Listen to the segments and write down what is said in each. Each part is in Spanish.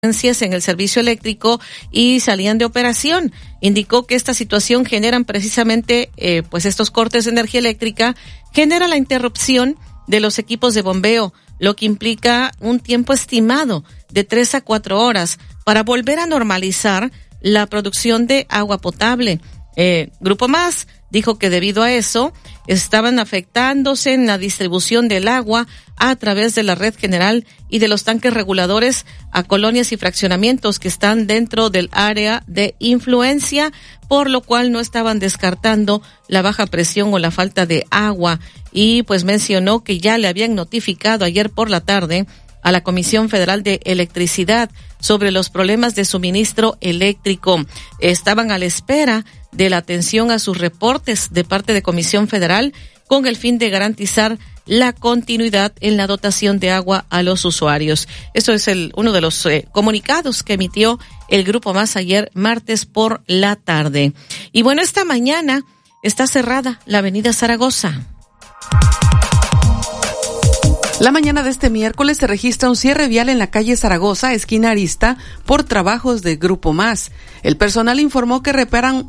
en el servicio eléctrico y salían de operación. Indicó que esta situación generan precisamente pues estos cortes de energía eléctrica, genera la interrupción de los equipos de bombeo, lo que implica un tiempo estimado de 3 a 4 horas para volver a normalizar la producción de agua potable. Grupo Más dijo que debido a eso estaban afectándose en la distribución del agua a través de la red general y de los tanques reguladores a colonias y fraccionamientos que están dentro del área de influencia, por lo cual no estaban descartando la baja presión o la falta de agua. Y pues mencionó que ya le habían notificado ayer por la tarde a la Comisión Federal de Electricidad sobre los problemas de suministro eléctrico. Estaban a la espera de la atención a sus reportes de parte de Comisión Federal con el fin de garantizar la continuidad en la dotación de agua a los usuarios. Eso es uno de los comunicados que emitió el Grupo Más ayer martes por la tarde. Y bueno, esta mañana está cerrada la avenida Zaragoza. La mañana de este miércoles se registra un cierre vial en la calle Zaragoza, esquina Arista, por trabajos de Grupo Más. El personal informó que repararon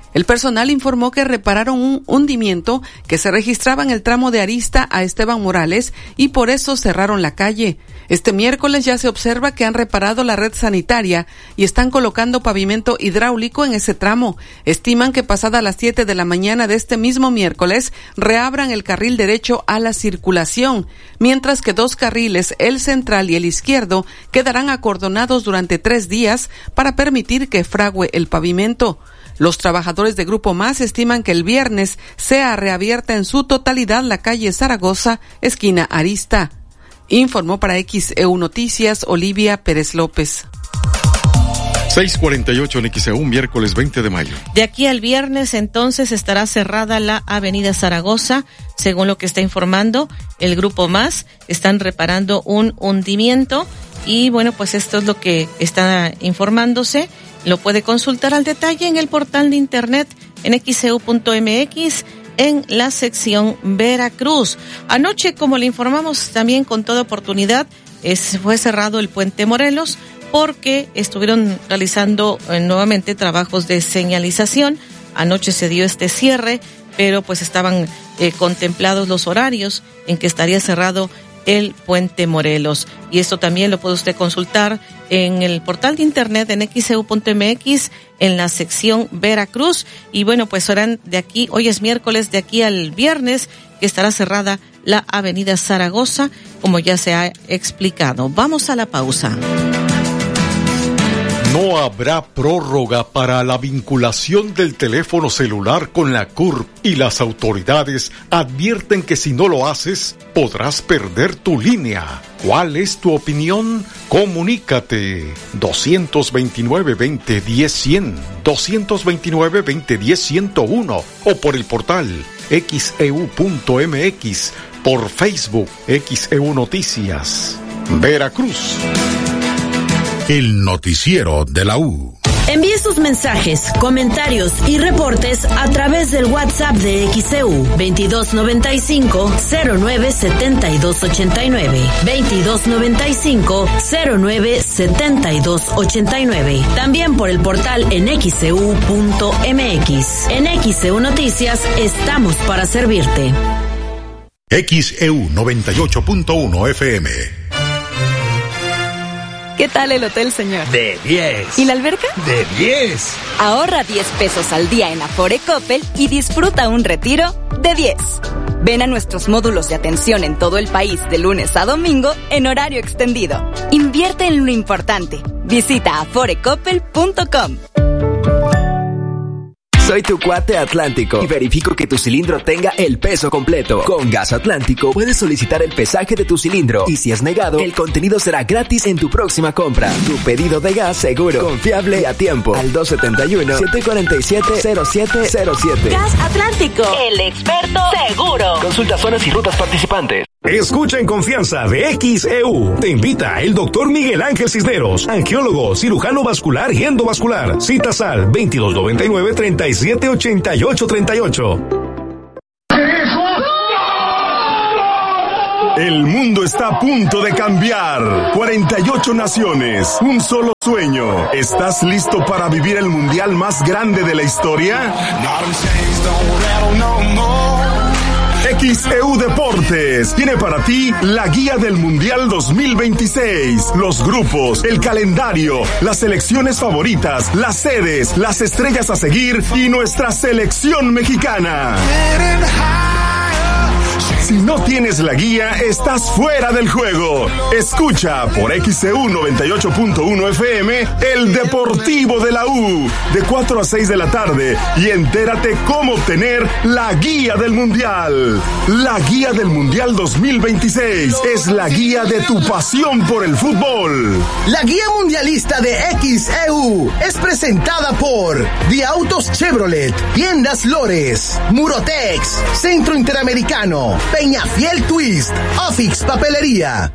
un hundimiento que se registraba en el tramo de Arista a Esteban Morales y por eso cerraron la calle. Este miércoles ya se observa que han reparado la red sanitaria y están colocando pavimento hidráulico en ese tramo. Estiman que pasada las 7 de la mañana de este mismo miércoles reabran el carril derecho a la circulación, mientras que 2 carriles, el central y el izquierdo, quedarán acordonados durante 3 días para permitir que frague el pavimento. Los trabajadores de Grupo Más estiman que el viernes sea reabierta en su totalidad la calle Zaragoza, esquina Arista. Informó para XEU Noticias Olivia Pérez López. 6:48 en XEU, miércoles 20 de mayo. De aquí al viernes, entonces, estará cerrada la avenida Zaragoza. Según lo que está informando el Grupo Más, están reparando un hundimiento. Y bueno, pues esto es lo que está informándose. Lo puede consultar al detalle en el portal de internet en xeu.mx en la sección Veracruz. Anoche, como le informamos también con toda oportunidad, fue cerrado el puente Morelos porque estuvieron realizando nuevamente trabajos de señalización. Anoche se dio este cierre, pero pues estaban contemplados los horarios en que estaría cerrado el puente Morelos. Y esto también lo puede usted consultar en el portal de internet en xeu.mx en la sección Veracruz. Y bueno, pues serán de aquí, hoy es miércoles, de aquí al viernes que estará cerrada la avenida Zaragoza, como ya se ha explicado. Vamos a la pausa. No habrá prórroga para la vinculación del teléfono celular con la CURP y las autoridades advierten que si no lo haces, podrás perder tu línea. ¿Cuál es tu opinión? Comunícate 229-2010-100, 229-2010-101 o por el portal xeu.mx, por Facebook XEU Noticias. Veracruz. El noticiero de la U. Envíe sus mensajes, comentarios y reportes a través del WhatsApp de XEU 2295-097289, 2295-097289. También por el portal en xeu.mx. En XEU Noticias estamos para servirte. XEU 98.1 FM. ¿Qué tal el hotel, señor? De 10. ¿Y la alberca? De 10. Ahorra 10 pesos al día en Afore Coppel y disfruta un retiro de 10. Ven a nuestros módulos de atención en todo el país de lunes a domingo en horario extendido. Invierte en lo importante. Visita aforecoppel.com. Soy tu cuate Atlántico y verifico que tu cilindro tenga el peso completo. Con Gas Atlántico puedes solicitar el pesaje de tu cilindro y si es negado, el contenido será gratis en tu próxima compra. Tu pedido de gas seguro, confiable y a tiempo. Al 271-747-0707. Gas Atlántico, el experto seguro. Consulta zonas y rutas participantes. Escucha en confianza de XEU. Te invita el doctor Miguel Ángel Cisneros, angiólogo, cirujano vascular y endovascular. Citas al 2299-378838. El mundo está a punto de cambiar. 48 naciones, un solo sueño. ¿Estás listo para vivir el mundial más grande de la historia? XEU Deportes tiene para ti la guía del Mundial 2026, los grupos, el calendario, las selecciones favoritas, las sedes, las estrellas a seguir y nuestra selección mexicana. Si no tienes la guía, estás fuera del juego. Escucha por XEU 98.1 FM el Deportivo de la U de 4 a 6 de la tarde y entérate cómo obtener la guía del Mundial. La guía del Mundial 2026 es la guía de tu pasión por el fútbol. La guía mundialista de XEU es presentada por The Autos Chevrolet, Tiendas Lores, Murotex, Centro Interamericano, Peñafiel Twist, Ofix Papelería.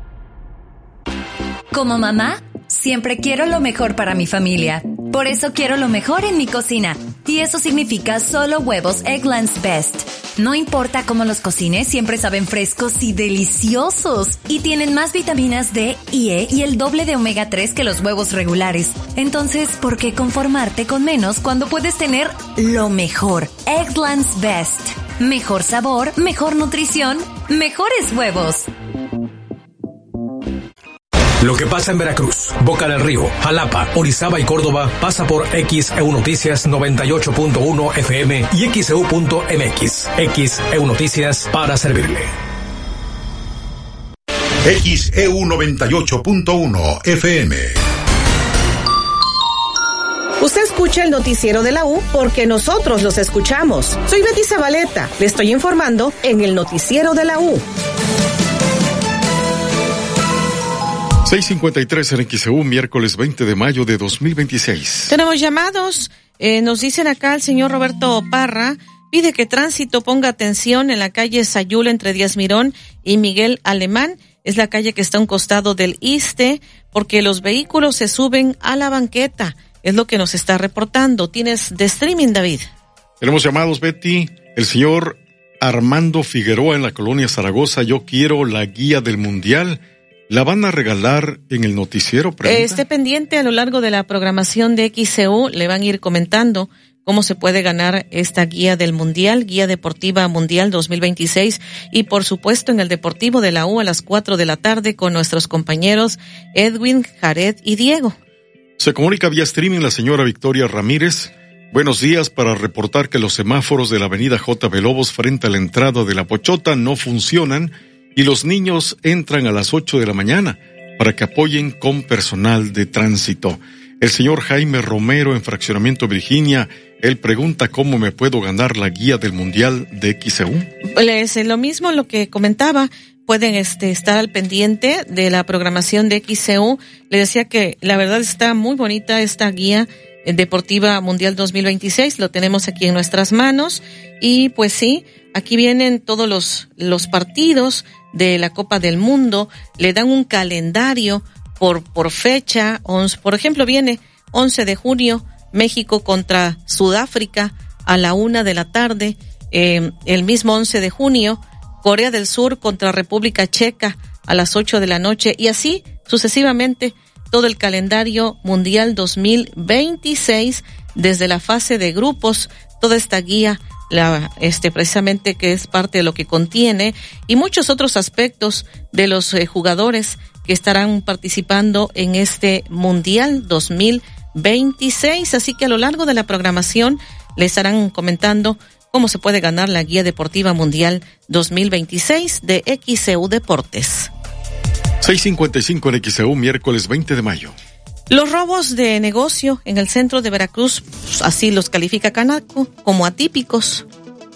Como mamá, siempre quiero lo mejor para mi familia. Por eso quiero lo mejor en mi cocina. Y eso significa solo huevos Eggland's Best. No importa cómo los cocines, siempre saben frescos y deliciosos. Y tienen más vitaminas D y E y el doble de omega 3 que los huevos regulares. Entonces, ¿por qué conformarte con menos cuando puedes tener lo mejor? Eggland's Best. Mejor sabor, mejor nutrición, mejores huevos. Lo que pasa en Veracruz, Boca del Río, Jalapa, Orizaba y Córdoba pasa por XEU Noticias 98.1 FM y XEU.mx. XEU Noticias para servirle. XEU 98.1 FM. Usted escucha el noticiero de la U porque nosotros los escuchamos. Soy Betty Zabaleta. Le estoy informando en el noticiero de la U. 6:53 en XEU, miércoles 20 de mayo de 2026. Tenemos llamados. Nos dicen acá el señor Roberto Parra. Pide que Tránsito ponga atención en la calle Sayula entre Díaz Mirón y Miguel Alemán. Es la calle que está a un costado del ISSSTE porque los vehículos se suben a la banqueta. Es lo que nos está reportando. Tienes de streaming, David. Tenemos llamados, Betty. El señor Armando Figueroa en la colonia Zaragoza. Yo quiero la guía del Mundial. ¿La van a regalar en el noticiero? Esté pendiente, a lo largo de la programación de XEU le van a ir comentando cómo se puede ganar esta guía del Mundial, Guía Deportiva Mundial 2026, y por supuesto en el Deportivo de la U a las 4 de la tarde con nuestros compañeros Edwin, Jared y Diego. Se comunica vía streaming la señora Victoria Ramírez. Buenos días, para reportar que los semáforos de la avenida J.B. Lobos frente a la entrada de La Pochota no funcionan y los niños entran a las 8 de la mañana para que apoyen con personal de tránsito. El señor Jaime Romero en Fraccionamiento Virginia, él pregunta cómo me puedo ganar la guía del Mundial de XEU. Pues lo mismo lo que comentaba. Pueden estar al pendiente de la programación de XEU. Le decía que la verdad está muy bonita esta guía deportiva Mundial 2026. Lo tenemos aquí en nuestras manos. Y pues sí, aquí vienen todos los partidos de la Copa del Mundo. Le dan un calendario por fecha. Por ejemplo, viene 11 de junio, México contra Sudáfrica a la 1 de la tarde. El mismo 11 de junio, Corea del Sur contra República Checa a las 8 de la noche y así sucesivamente todo el calendario mundial 2026 desde la fase de grupos, toda esta guía precisamente que es parte de lo que contiene y muchos otros aspectos de los jugadores que estarán participando en este mundial 2026, así que a lo largo de la programación le estarán comentando cómo se puede ganar la Guía Deportiva Mundial 2026 de XEU Deportes. 6:55 en XEU, miércoles 20 de mayo. Los robos de negocio en el centro de Veracruz, así los califica Canaco, como atípicos.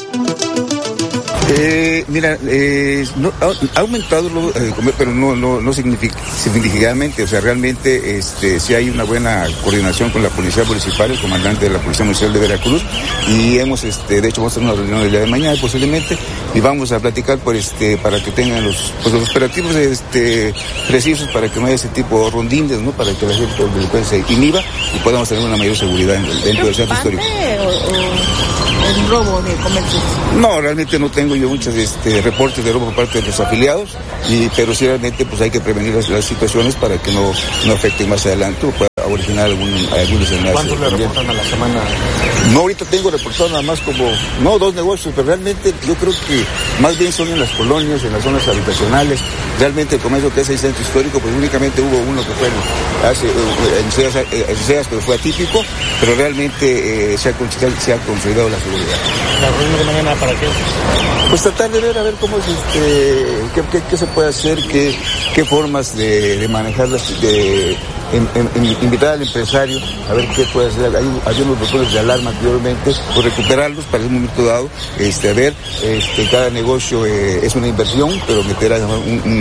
Ha aumentado, pero no significativamente. O sea, realmente sí hay una buena coordinación con la Policía Municipal, el comandante de la Policía Municipal de Veracruz, y de hecho vamos a tener una reunión el día de mañana posiblemente, y vamos a platicar para que tengan los operativos precisos para que no haya ese tipo de rondines, ¿no? Para que la gente de delincuencia se inhiba y podamos tener una mayor seguridad dentro del centro histórico. el robo de comercios? No, realmente no tengo yo muchos reportes de robo por parte de los afiliados, pero sí realmente pues hay que prevenir las situaciones para que no afecten más adelante o pueda originar algún desenlace. ¿Cuántos le reportan a la semana? No, ahorita tengo reportado nada más como, 2 negocios, pero realmente yo creo que más bien son en las colonias, en las zonas habitacionales. Realmente el comercio que es el centro histórico, pues únicamente hubo uno que fue en Seas, pero fue atípico, pero realmente se ha consolidado la seguridad. ¿La reunión de mañana para qué? Pues tratar de ver cómo es qué se puede hacer, qué formas de manejarlas, invitar al empresario a ver qué puede hacer. Hay unos botones de alarma anteriormente, pues recuperarlos para un momento dado, a ver, cada negocio es una inversión, pero meter a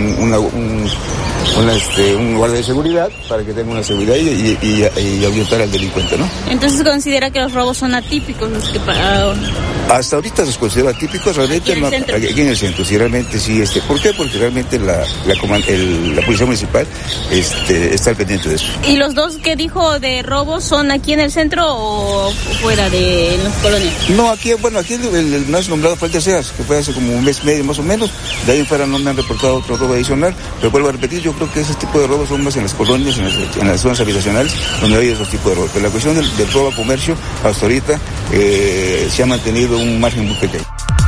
un guardia de seguridad para que tenga una seguridad y ahuyentar al delincuente, ¿no? Entonces considera que los robos son atípicos los que pagaron. Hasta ahorita se considera atípicos, realmente aquí en el centro, sí, realmente sí. ¿Por qué? Porque realmente la policía municipal está al pendiente de eso. ¿Y los 2 que dijo de robos son aquí en el centro o fuera de las colonias? No, aquí el más nombrado fue el de Seas, que fue hace como un mes y medio más o menos. De ahí en fuera no me han reportado otro robo adicional, pero vuelvo a repetir, yo creo que ese tipo de robos son más en las colonias, en las zonas habitacionales, donde hay esos tipos de robos. Pero la cuestión del robo a comercio, hasta ahorita, se ha mantenido un margen muy pequeño.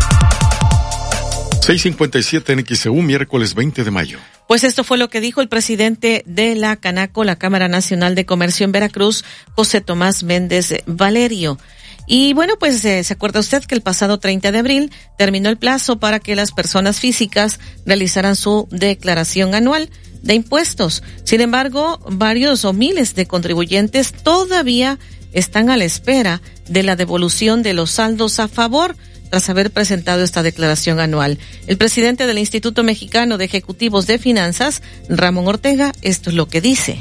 6:57 en XEU, miércoles 20 de mayo. Pues esto fue lo que dijo el presidente de la Canaco, la Cámara Nacional de Comercio en Veracruz, José Tomás Méndez Valerio. Y bueno, pues se acuerda usted que el pasado 30 de abril terminó el plazo para que las personas físicas realizaran su declaración anual de impuestos. Sin embargo, varios o miles de contribuyentes todavía están a la espera de la devolución de los saldos a favor tras haber presentado esta declaración anual. El presidente del Instituto Mexicano de Ejecutivos de Finanzas, Ramón Ortega, esto es lo que dice.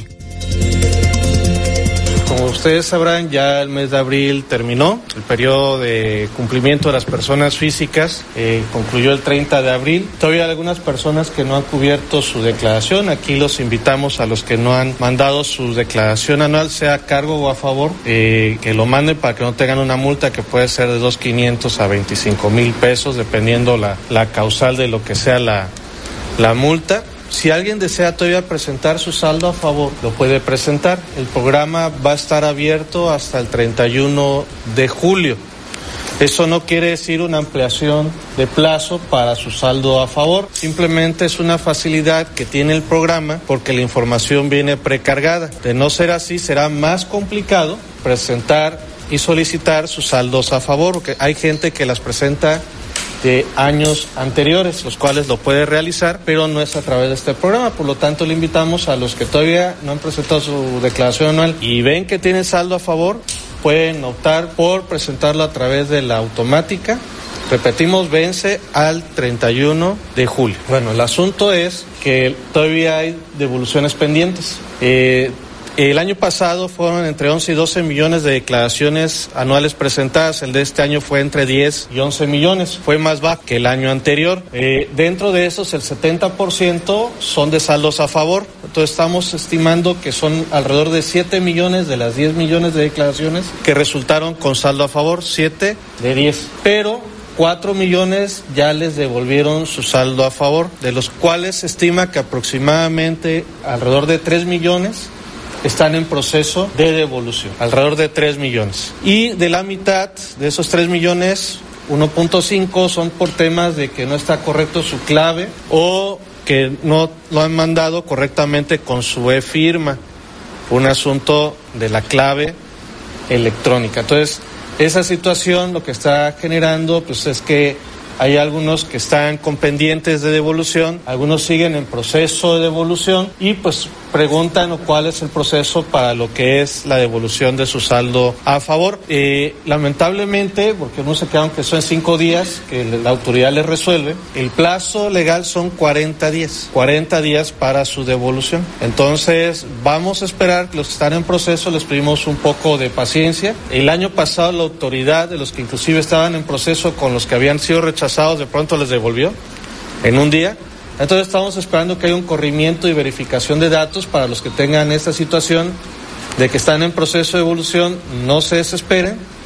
Como ustedes sabrán, ya el mes de abril terminó, el periodo de cumplimiento de las personas físicas concluyó el 30 de abril. Todavía hay algunas personas que no han cubierto su declaración. Aquí los invitamos a los que no han mandado su declaración anual, sea a cargo o a favor, que lo manden para que no tengan una multa que puede ser de $2,500 a $25,000, dependiendo la causal de lo que sea la multa. Si alguien desea todavía presentar su saldo a favor, lo puede presentar. El programa va a estar abierto hasta el 31 de julio. Eso no quiere decir una ampliación de plazo para su saldo a favor. Simplemente es una facilidad que tiene el programa porque la información viene precargada. De no ser así, será más complicado presentar y solicitar sus saldos a favor, porque hay gente que las presenta de años anteriores, los cuales lo puede realizar, pero no es a través de este programa. Por lo tanto, le invitamos a los que todavía no han presentado su declaración anual y ven que tienen saldo a favor, pueden optar por presentarlo a través de la automática. Repetimos, vence al 31 de julio. Bueno, el asunto es que todavía hay devoluciones pendientes. El año pasado fueron entre 11 y 12 millones de declaraciones anuales presentadas. El de este año fue entre 10 y 11 millones. Fue más bajo que el año anterior. Dentro de esos, el 70% son de saldos a favor. Entonces estamos estimando que son alrededor de 7 millones de las 10 millones de declaraciones que resultaron con saldo a favor, 7 de 10. Pero 4 millones ya les devolvieron su saldo a favor, de los cuales se estima que aproximadamente alrededor de 3 millones están en proceso de devolución, alrededor de 3 millones. Y de la mitad de esos 3 millones, 1.5 son por temas de que no está correcto su clave o que no lo han mandado correctamente con su e-firma, un asunto de la clave electrónica. Entonces, esa situación lo que está generando pues es que hay algunos que están con pendientes de devolución, algunos siguen en proceso de devolución y pues preguntan cuál es el proceso para lo que es la devolución de su saldo a favor. Lamentablemente, porque no se quedan que son 5 días que la autoridad les resuelve, el plazo legal son 40 días para su devolución. Entonces vamos a esperar que los que están en proceso les pedimos un poco de paciencia. El año pasado la autoridad de los que inclusive estaban en proceso con los que habían sido rechazados de pronto les devolvió en un día. Entonces estamos esperando que haya un corrimiento y verificación de datos para los que tengan esta situación de que están en proceso de devolución, no se desesperen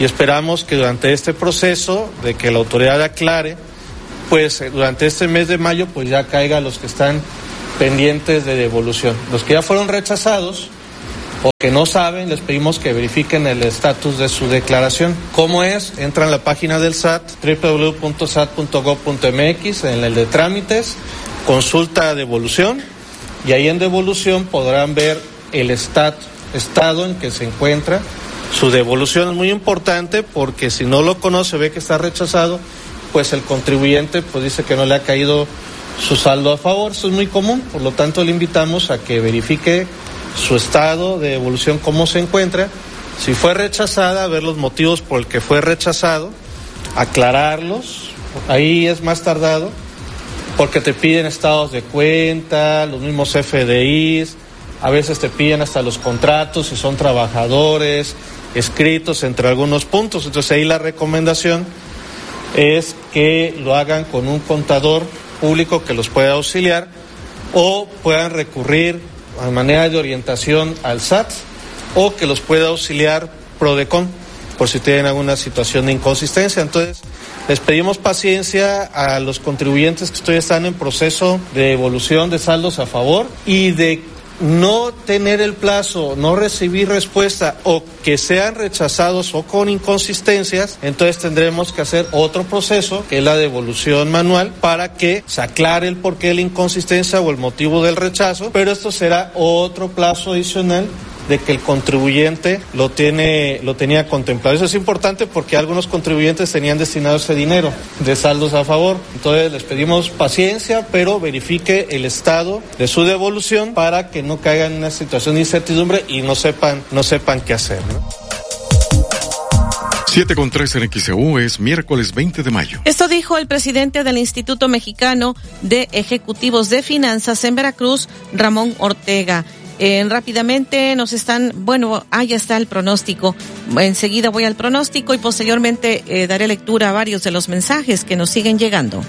y esperamos que durante este proceso de que la autoridad aclare, pues durante este mes de mayo pues ya caiga los que están pendientes de devolución. Los que ya fueron rechazados o que no saben, les pedimos que verifiquen el estatus de su declaración. ¿Cómo es? Entran a la página del SAT, www.sat.gov.mx, en el de trámites, consulta devolución, y ahí en devolución podrán ver el estado en que se encuentra su devolución. Es muy importante porque si no lo conoce, ve que está rechazado, pues el contribuyente pues dice que no le ha caído su saldo a favor. Eso es muy común, por lo tanto le invitamos a que verifique su estado de devolución, cómo se encuentra, si fue rechazada, ver los motivos por el que fue rechazado, aclararlos. Ahí es más tardado porque te piden estados de cuenta, los mismos FDIs, a veces te piden hasta los contratos si son trabajadores, escritos entre algunos puntos. Entonces ahí la recomendación es que lo hagan con un contador público que los pueda auxiliar, o puedan recurrir a manera de orientación al SAT, o que los pueda auxiliar Prodecon por si tienen alguna situación de inconsistencia. Entonces les pedimos paciencia a los contribuyentes que todavía están en proceso de devolución de saldos a favor, y de no tener el plazo, no recibir respuesta o que sean rechazados o con inconsistencias, entonces tendremos que hacer otro proceso, que es la devolución manual, para que se aclare el porqué de la inconsistencia o el motivo del rechazo, pero esto será otro plazo adicional de que el contribuyente lo tenía contemplado. Eso es importante porque algunos contribuyentes tenían destinado ese dinero de saldos a favor. Entonces les pedimos paciencia, pero verifique el estado de su devolución para que no caigan en una situación de incertidumbre y no sepan qué hacer, ¿no? 7:3 en XEU, es miércoles 20 de mayo. Esto dijo el presidente del Instituto Mexicano de Ejecutivos de Finanzas en Veracruz, Ramón Ortega. Rápidamente nos están, ya está el pronóstico. Enseguida voy al pronóstico y posteriormente daré lectura a varios de los mensajes que nos siguen llegando.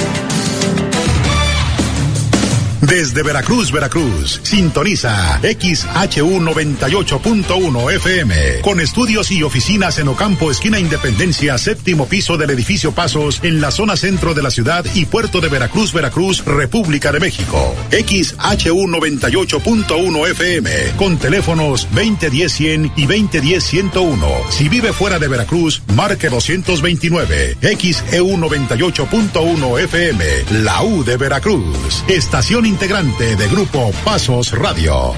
Desde Veracruz, sintoniza XHU 98.1 FM, con estudios y oficinas en Ocampo, esquina Independencia, séptimo piso del edificio Pasos, en la zona centro de la ciudad y puerto de Veracruz, República de México. XHU 98.1 FM, con teléfonos 2010-100 y 2010-101. Si vive fuera de Veracruz, marque 229. XEU 98.1 FM, la U de Veracruz. Estación integrante de Grupo Pasos Radio.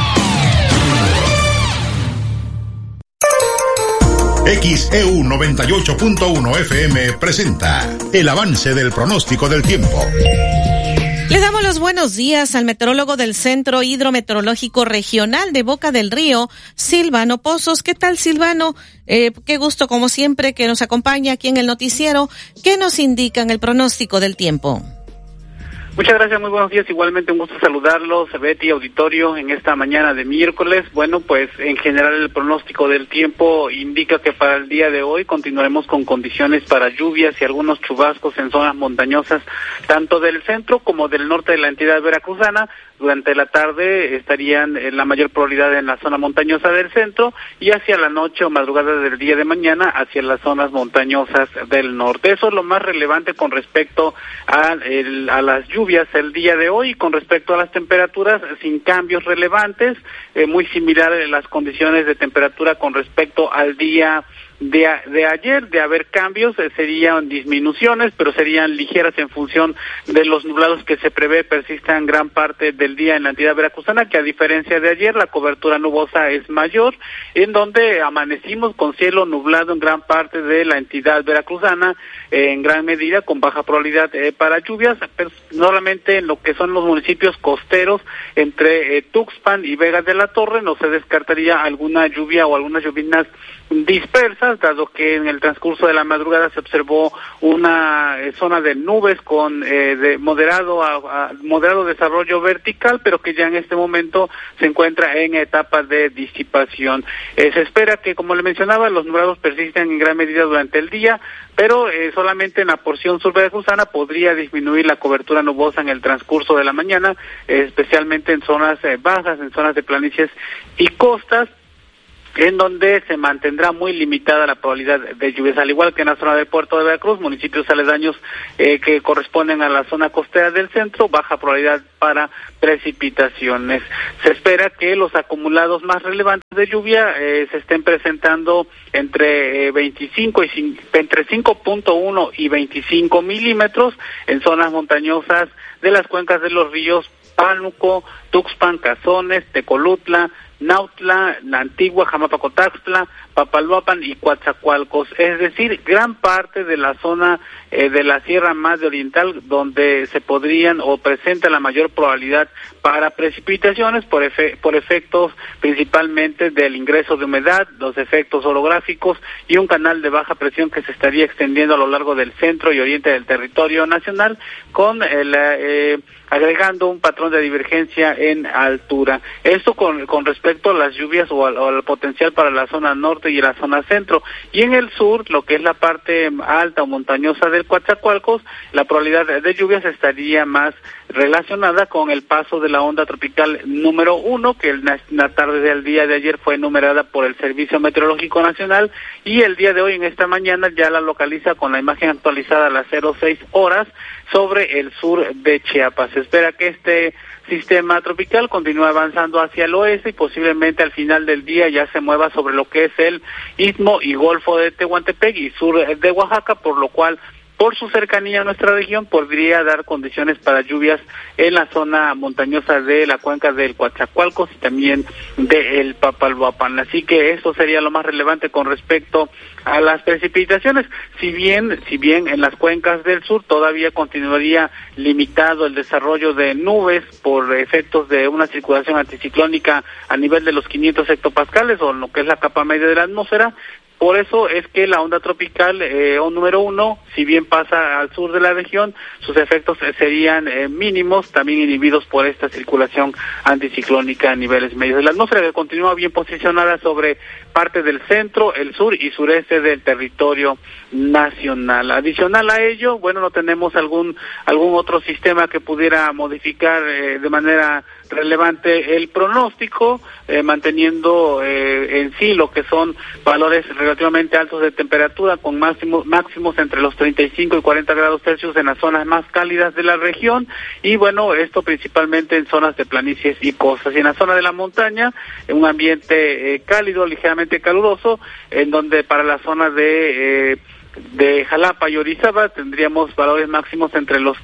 XEU 98.1 FM presenta el avance del pronóstico del tiempo. Le damos los buenos días al meteorólogo del Centro Hidrometeorológico Regional de Boca del Río, Silvano Pozos. ¿Qué tal, Silvano? Qué gusto, como siempre, que nos acompaña aquí en el noticiero. ¿Qué nos indican el pronóstico del tiempo? Muchas gracias, muy buenos días. Igualmente un gusto saludarlos, Betty, auditorio, en esta mañana de miércoles. Bueno, pues en general el pronóstico del tiempo indica que para el día de hoy continuaremos con condiciones para lluvias y algunos chubascos en zonas montañosas, tanto del centro como del norte de la entidad veracruzana. Durante la tarde estarían en la mayor probabilidad en la zona montañosa del centro, y hacia la noche o madrugada del día de mañana hacia las zonas montañosas del norte. Eso es lo más relevante con respecto a las lluvias el día de hoy. Con respecto a las temperaturas, sin cambios relevantes, muy similares las condiciones de temperatura con respecto al día de ayer. De haber cambios, serían disminuciones, pero serían ligeras en función de los nublados que se prevé persistan gran parte del día en la entidad veracruzana, que a diferencia de ayer la cobertura nubosa es mayor, en donde amanecimos con cielo nublado en gran parte de la entidad veracruzana, en gran medida con baja probabilidad para lluvias, pero solamente en lo que son los municipios costeros entre Tuxpan y Vega de la Torre no se descartaría alguna lluvia o algunas lluvias dispersas, dado que en el transcurso de la madrugada se observó una zona de nubes con de moderado desarrollo vertical, pero que ya en este momento se encuentra en etapa de disipación. Se espera que, como le mencionaba, los nublados persisten en gran medida durante el día, pero solamente en la porción sur veracruzana podría disminuir la cobertura nubosa en el transcurso de la mañana, especialmente en zonas bajas, en zonas de planicies y costas. en donde se mantendrá muy limitada la probabilidad de lluvias, al igual que en la zona del puerto de Veracruz, municipios aledaños que corresponden a la zona costera del centro, baja probabilidad para precipitaciones. Se espera que los acumulados más relevantes de lluvia se estén presentando entre 5.1 y 25 milímetros en zonas montañosas de las cuencas de los ríos Pánuco, Tuxpan, Cazones, Tecolutla, Nautla, La Antigua, Jamapacotaxtla, Papalhuapan y Coatzacoalcos, es decir, gran parte de la zona de la Sierra Madre Oriental donde se podrían o presenta la mayor probabilidad para precipitaciones por efectos principalmente del ingreso de humedad, los efectos orográficos y un canal de baja presión que se estaría extendiendo a lo largo del centro y oriente del territorio nacional con agregando un patrón de divergencia en altura. Esto con respecto a las lluvias o al potencial para la zona norte y la zona centro. Y en el sur, lo que es la parte alta o montañosa del Coatzacoalcos, la probabilidad de lluvias estaría más relacionada con el paso de la onda tropical número 1, que en la tarde del día de ayer fue enumerada por el Servicio Meteorológico Nacional, y el día de hoy, en esta mañana, ya la localiza con la imagen actualizada a las 06 horas sobre el sur de Chiapas. Se espera que este sistema tropical continúe avanzando hacia el oeste y posiblemente al final del día ya se mueva sobre lo que es el Istmo y Golfo de Tehuantepec y sur de Oaxaca, por lo cual, por su cercanía a nuestra región, podría dar condiciones para lluvias en la zona montañosa de la cuenca del Coatzacoalcos y también del Papalhuapan. Así que eso sería lo más relevante con respecto a las precipitaciones. Si bien en las cuencas del sur todavía continuaría limitado el desarrollo de nubes por efectos de una circulación anticiclónica a nivel de los 500 hectopascales o lo que es la capa media de la atmósfera. Por eso es que la onda tropical número 1, si bien pasa al sur de la región, sus efectos serían mínimos, también inhibidos por esta circulación anticiclónica a niveles medios de la atmósfera, que continúa bien posicionada sobre parte del centro, el sur y sureste del territorio nacional. Adicional a ello, bueno, no tenemos algún otro sistema que pudiera modificar de manera relevante el pronóstico, manteniendo en sí lo que son valores relativamente altos de temperatura con máximos entre los 35 y 40 grados Celsius en las zonas más cálidas de la región, y bueno, esto principalmente en zonas de planicies y costas. Y en la zona de la montaña, un ambiente cálido, ligeramente caluroso, en donde para la zona de Jalapa y Orizaba tendríamos valores máximos entre los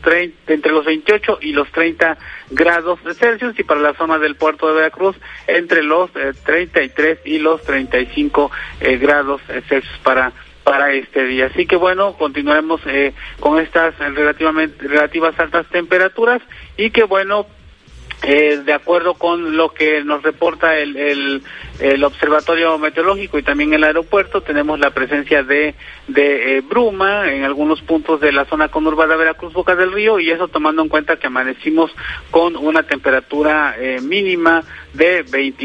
28 y los 30 grados Celsius, y para la zona del puerto de Veracruz entre los 33 y los 35 grados Celsius para este día. Así que bueno, continuaremos con estas relativas altas temperaturas, y que bueno, de acuerdo con lo que nos reporta el observatorio meteorológico y también el aeropuerto, tenemos la presencia de bruma en algunos puntos de la zona conurbada Veracruz, Boca del Río, y eso tomando en cuenta que amanecimos con una temperatura mínima de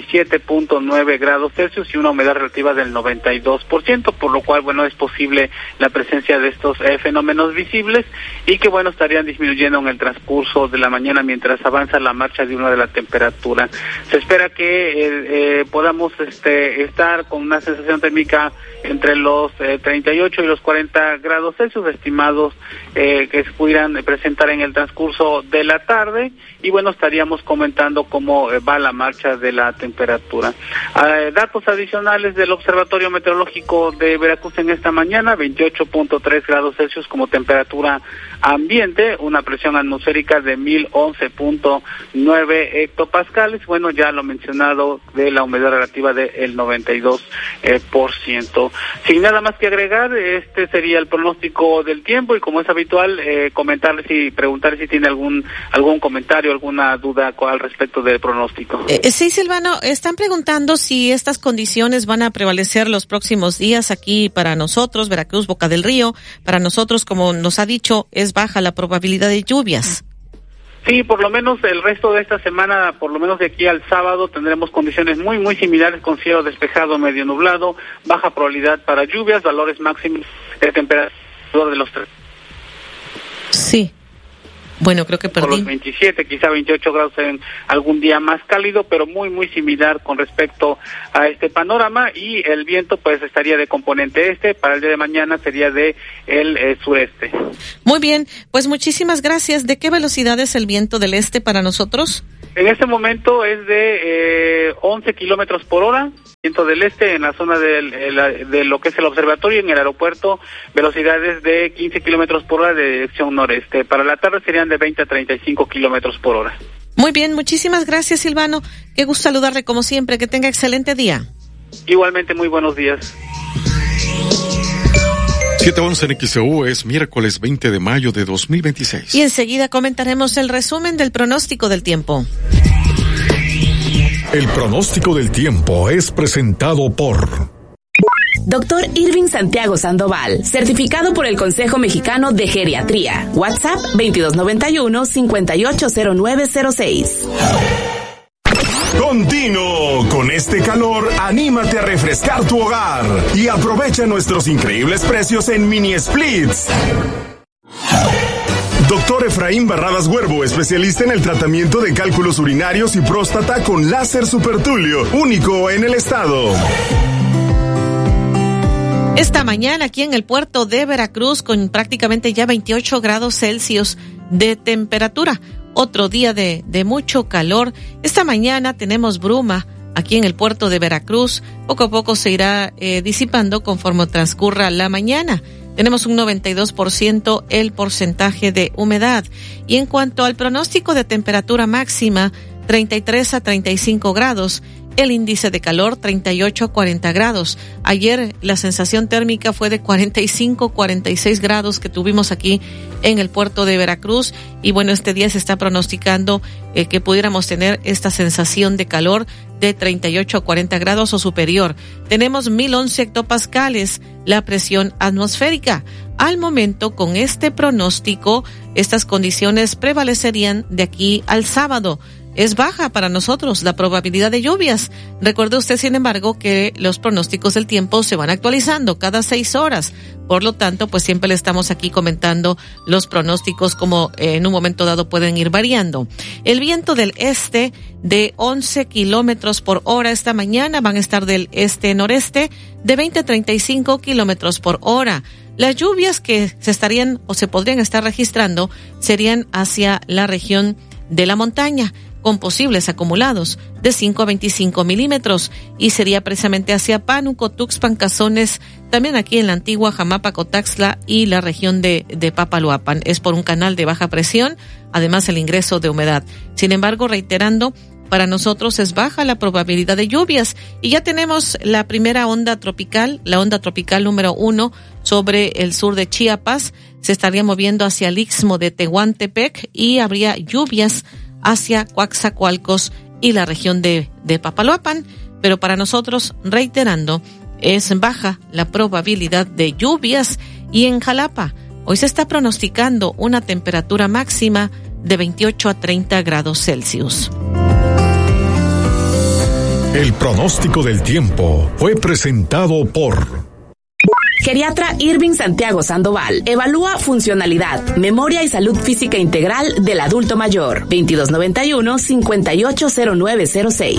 27.9 grados Celsius y una humedad relativa del 92%, por lo cual, bueno, es posible la presencia de estos fenómenos visibles, y que, bueno, estarían disminuyendo en el transcurso de la mañana mientras avanza la marcha de una de la temperatura. Se espera que podamos estar con una sensación térmica entre los 38 y los 40 grados Celsius estimados que se pudieran presentar en el transcurso de la tarde, y bueno, estaríamos comentando cómo va la marcha de la temperatura. Datos adicionales del Observatorio Meteorológico de Veracruz en esta mañana: 28.3 grados Celsius como temperatura ambiente, una presión atmosférica de 1011.9 hectopascales, bueno, ya lo mencionado de la humedad relativa del 92%. Sin nada más que agregar, este sería el pronóstico del tiempo, y como es habitual, comentarles y preguntarles si tiene algún comentario, alguna duda al respecto del pronóstico. Sí, Silvano, están preguntando si estas condiciones van a prevalecer los próximos días aquí para nosotros, Veracruz, Boca del Río. Para nosotros, como nos ha dicho, es baja la probabilidad de lluvias. Sí, por lo menos el resto de esta semana, por lo menos de aquí al sábado, tendremos condiciones muy, muy similares, con cielo despejado, medio nublado, baja probabilidad para lluvias, valores máximos de temperatura de los 3. Sí. Bueno, creo que perdí. Por los 27, quizá 28 grados en algún día más cálido, pero muy, muy similar con respecto a este panorama, y el viento pues estaría de componente este, para el día de mañana sería de el sureste. Muy bien, pues muchísimas gracias. ¿De qué velocidad es el viento del este para nosotros? En este momento es de 11 kilómetros por hora, viento del este en la zona de lo que es el observatorio, en el aeropuerto, velocidades de 15 kilómetros por hora de dirección noreste. Para la tarde serían de 20 a 35 kilómetros por hora. Muy bien, muchísimas gracias, Silvano. Qué gusto saludarle como siempre, que tenga excelente día. Igualmente, muy buenos días. 7:11 en XEU, es miércoles 20 de mayo de 2026. Y enseguida comentaremos el resumen del pronóstico del tiempo. El pronóstico del tiempo es presentado por Dr. Irving Santiago Sandoval, certificado por el Consejo Mexicano de Geriatría. WhatsApp 2291-580906. Continuo, con este calor, anímate a refrescar tu hogar y aprovecha nuestros increíbles precios en mini splits. Doctor Efraín Barradas Huervo, especialista en el tratamiento de cálculos urinarios y próstata con láser supertulio, único en el estado. Esta mañana aquí en el puerto de Veracruz con prácticamente ya 28 grados Celsius de temperatura. Otro día de mucho calor. Esta mañana tenemos bruma aquí en el puerto de Veracruz. Poco a poco se irá disipando conforme transcurra la mañana. Tenemos un 92% el porcentaje de humedad. Y en cuanto al pronóstico de temperatura máxima, 33 a 35 grados. El índice de calor 38 a 40 grados. Ayer la sensación térmica fue de 45-46 grados que tuvimos aquí en el puerto de Veracruz. Y bueno, este día se está pronosticando que pudiéramos tener esta sensación de calor de 38 a 40 grados o superior. Tenemos 1011 hectopascales la presión atmosférica. Al momento, con este pronóstico, estas condiciones prevalecerían de aquí al sábado. Es baja para nosotros la probabilidad de lluvias. Recuerde usted, sin embargo, que los pronósticos del tiempo se van actualizando cada 6 horas. Por lo tanto, pues siempre le estamos aquí comentando los pronósticos como en un momento dado pueden ir variando. El viento del este de 11 kilómetros por hora esta mañana van a estar del este-noreste de 20 a 35 kilómetros por hora. Las lluvias que se estarían o se podrían estar registrando serían hacia la región de la montaña, con posibles acumulados de 5 a 25 milímetros, y sería precisamente hacia Pánuco, Tuxpan, Cazones, también aquí en la antigua Jamapa, Cotaxtla y la región de Papaloapan. Es por un canal de baja presión, además el ingreso de humedad. Sin embargo, reiterando, para nosotros es baja la probabilidad de lluvias y ya tenemos la primera onda tropical, la onda tropical número 1 sobre el sur de Chiapas, se estaría moviendo hacia el istmo de Tehuantepec y habría lluvias hacia Coatzacoalcos y la región de Papaloapan, pero para nosotros, reiterando, es baja la probabilidad de lluvias. Y en Jalapa, hoy se está pronosticando una temperatura máxima de 28 a 30 grados Celsius. El pronóstico del tiempo fue presentado por Geriatra Irving Santiago Sandoval. Evalúa funcionalidad, memoria y salud física integral del adulto mayor. 2291-580906.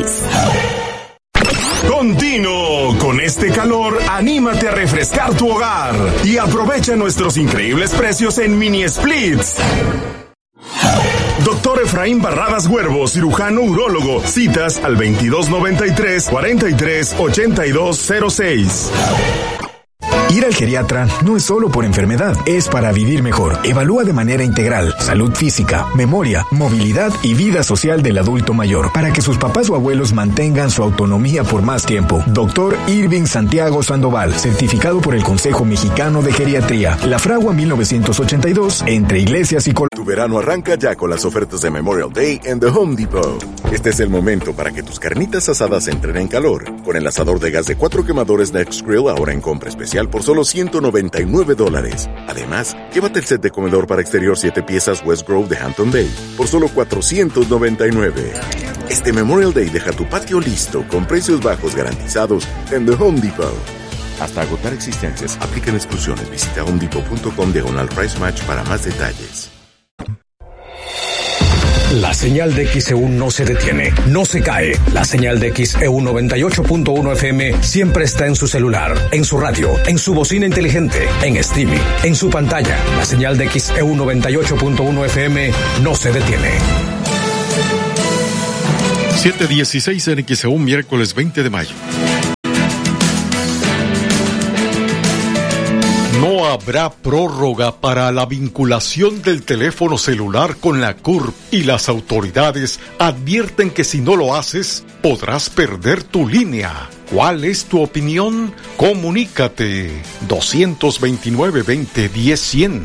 Continuo, con este calor, anímate a refrescar tu hogar y aprovecha nuestros increíbles precios en mini splits. Doctor Efraín Barradas Huervo, cirujano urólogo. Citas al 2293-438206. Ir al geriatra no es solo por enfermedad, es para vivir mejor. Evalúa de manera integral salud física, memoria, movilidad y vida social del adulto mayor para que sus papás o abuelos mantengan su autonomía por más tiempo. Doctor Irving Santiago Sandoval, certificado por el Consejo Mexicano de Geriatría. La Fragua 1982, entre Iglesias y Tu verano arranca ya con las ofertas de Memorial Day en The Home Depot. Este es el momento para que tus carnitas asadas entren en calor. Con el asador de gas de 4 quemadores Next Grill ahora en compra especial por solo $199. Además, llévate el set de comedor para exterior 7 piezas West Grove de Hampton Bay por solo $499. Este Memorial Day deja tu patio listo con precios bajos garantizados en The Home Depot. Hasta agotar existencias, aplican exclusiones. Visita homedepot.com/price match para más detalles. La señal de XEU no se detiene, no se cae. La señal de XEU 98.1 FM siempre está en su celular, en su radio, en su bocina inteligente, en streaming, en su pantalla. La señal de XEU 98.1 FM no se detiene. 7:16 en XEU, miércoles 20 de mayo. No habrá prórroga para la vinculación del teléfono celular con la CURP y las autoridades advierten que si no lo haces, podrás perder tu línea. ¿Cuál es tu opinión? Comunícate 229-2010-100,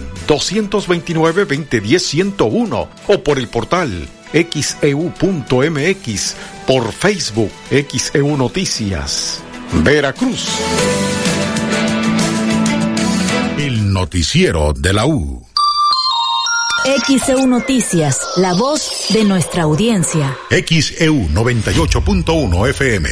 229-2010-101 o por el portal xeu.mx, por Facebook XEU Noticias. Veracruz. El noticiero de la U. XEU Noticias, la voz de nuestra audiencia. XEU 98.1 FM.